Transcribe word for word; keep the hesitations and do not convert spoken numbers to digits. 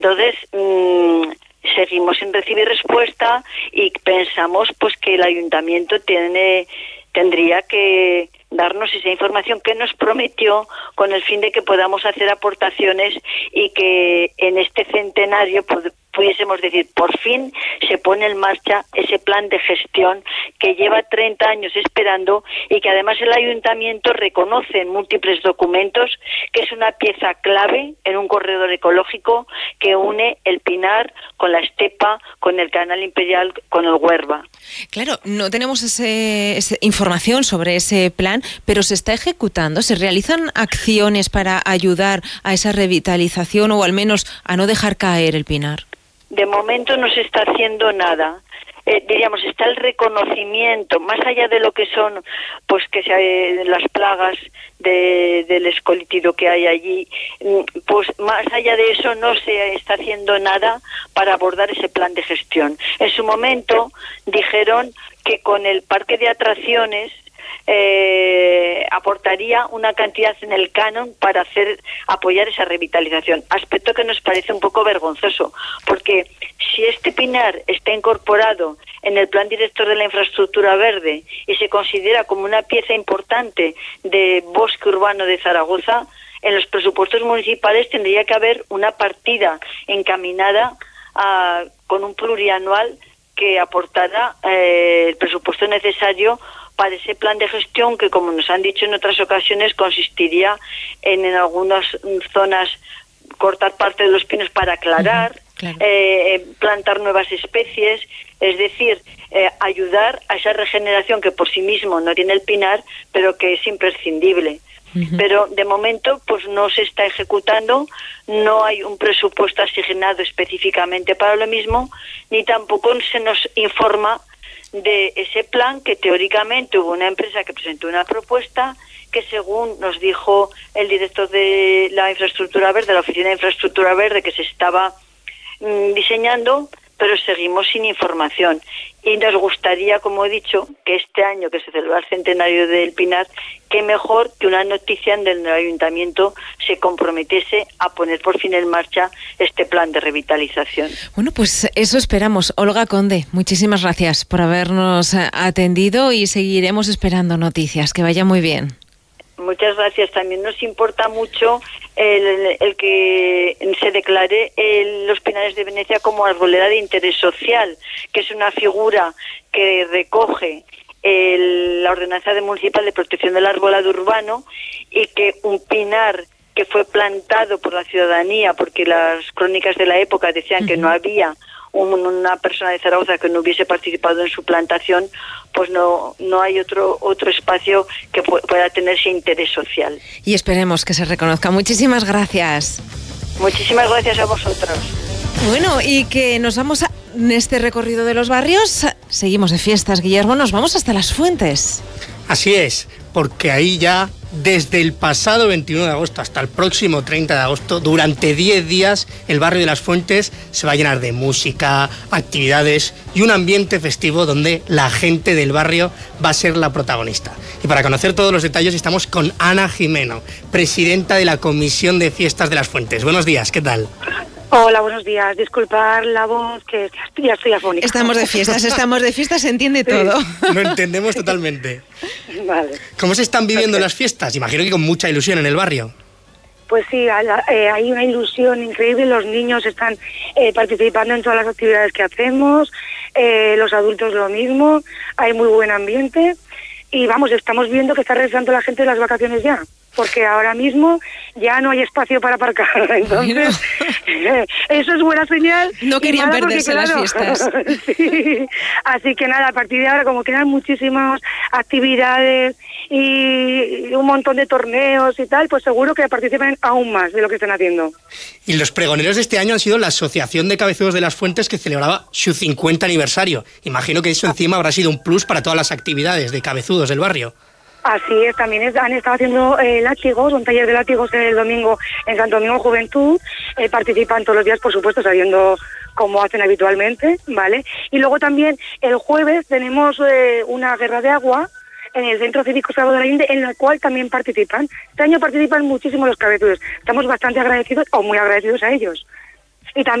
Entonces, mmm, seguimos sin recibir respuesta y pensamos pues que el ayuntamiento tiene tendría que darnos esa información que nos prometió con el fin de que podamos hacer aportaciones y que en este centenario pudiésemos decir, por fin se pone en marcha ese plan de gestión que lleva treinta años esperando y que además el ayuntamiento reconoce en múltiples documentos que es una pieza clave en un corredor ecológico que une el Pinar con la Estepa, con el Canal Imperial, con el Huerva. Claro, no tenemos ese, esa información sobre ese plan, pero se está ejecutando, se realizan acciones para ayudar a esa revitalización o al menos a no dejar caer el Pinar. De momento no se está haciendo nada. Eh, diríamos, está el reconocimiento, más allá de lo que son, pues que se, las plagas de, del escolitido que hay allí, pues más allá de eso no se está haciendo nada para abordar ese plan de gestión. En su momento dijeron que con el parque de atracciones Eh, aportaría una cantidad en el canon para hacer apoyar esa revitalización, aspecto que nos parece un poco vergonzoso, porque si este Pinar está incorporado en el plan director de la infraestructura verde y se considera como una pieza importante de bosque urbano de Zaragoza, en los presupuestos municipales tendría que haber una partida encaminada a, con un plurianual que aportara eh, el presupuesto necesario para ese plan de gestión que, como nos han dicho en otras ocasiones, consistiría en en algunas zonas cortar parte de los pinos para aclarar, uh-huh, claro. eh, plantar nuevas especies, es decir, eh, ayudar a esa regeneración que por sí mismo no tiene el Pinar, pero que es imprescindible. Uh-huh. Pero de momento pues no se está ejecutando, no hay un presupuesto asignado específicamente para lo mismo, ni tampoco se nos informa de ese plan que teóricamente hubo una empresa que presentó una propuesta que, según nos dijo el director de la infraestructura verde, la oficina de infraestructura verde, que se estaba mm, diseñando, pero seguimos sin información. Y nos gustaría, como he dicho, que este año que se celebra el centenario del Pinar, qué mejor que una noticia en donde el ayuntamiento se comprometiese a poner por fin en marcha este plan de revitalización. Bueno, pues eso esperamos. Olga Conde, muchísimas gracias por habernos atendido y seguiremos esperando noticias. Que vaya muy bien. Muchas gracias. También nos importa mucho el, el que se declare el, los Pinares de Venecia como arboleda de interés social, que es una figura que recoge el, la Ordenanza de Municipal de Protección del Arbolado Urbano y que un pinar que fue plantado por la ciudadanía, porque las crónicas de la época decían uh-huh. que no había un, una persona de Zaragoza que no hubiese participado en su plantación, pues no no hay otro otro espacio que pu- pueda tener ese interés social. Y esperemos que se reconozca. Muchísimas gracias. Muchísimas gracias a vosotros. Bueno, y que nos vamos a en este recorrido de los barrios. Seguimos de fiestas, Guillermo, nos vamos hasta Las Fuentes. Así es, porque ahí ya desde el pasado veintiuno de agosto hasta el próximo treinta de agosto, durante diez días, el barrio de Las Fuentes se va a llenar de música, actividades y un ambiente festivo donde la gente del barrio va a ser la protagonista. Y para conocer todos los detalles estamos con Ana Jimeno, presidenta de la Comisión de Fiestas de Las Fuentes. Buenos días, ¿qué tal? Hola, buenos días. Disculpar la voz, que ya estoy afónica. Estamos de fiestas, estamos de fiestas, se entiende todo. Sí. Lo entendemos totalmente. Vale. ¿Cómo se están viviendo las fiestas? Imagino que con mucha ilusión en el barrio. Pues sí, hay una ilusión increíble. Los niños están eh, participando en todas las actividades que hacemos, eh, los adultos lo mismo, hay muy buen ambiente y vamos, estamos viendo que está regresando la gente de las vacaciones ya, porque ahora mismo ya no hay espacio para aparcar, entonces bueno. Eso es buena señal. No querían perderse porque, las claro, fiestas. Sí. Así que nada, a partir de ahora, como quedan muchísimas actividades y un montón de torneos y tal, pues seguro que participen aún más de lo que están haciendo. Y los pregoneros de este año han sido la Asociación de Cabezudos de Las Fuentes, que celebraba su cincuenta aniversario. Imagino que eso encima habrá sido un plus para todas las actividades de cabezudos del barrio. Así es, también es, han estado haciendo eh, látigos, un taller de látigos el domingo en Santo Domingo Juventud, eh, participan todos los días, por supuesto, sabiendo cómo hacen habitualmente, ¿vale? Y luego también el jueves tenemos eh, una guerra de agua en el Centro Cívico Salvador Allende, en la cual también participan. Este año participan muchísimo los cabezudos, estamos bastante agradecidos, o muy agradecidos a ellos. y también